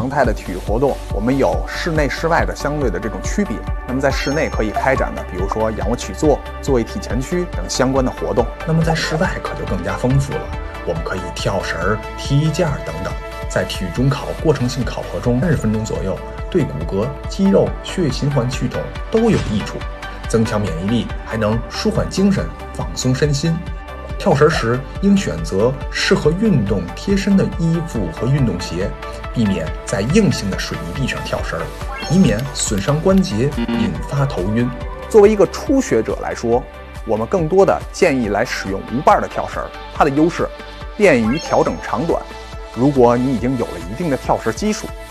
常态的体育活动，我们有室内室外的相对的这种区别。那么在室内可以开展的，比如说仰卧起坐、坐位体前屈等相关的活动。 那么在室外可就更加丰富了，我们可以跳绳、踢衣架等等。在体育中考过程性考核中，30分钟左右，对骨骼、肌肉、血液循环系统都有益处，增强免疫力，还能舒缓精神、放松身心。跳绳时应选择适合运动贴身的衣服和运动鞋，避免在硬性的水泥地上跳绳，以免损伤关节，引发头晕。 作为一个初学者来说，我们更多的建议来使用无伴的跳绳，它的优势便于调整长短。如果你已经有了一定的跳绳基础，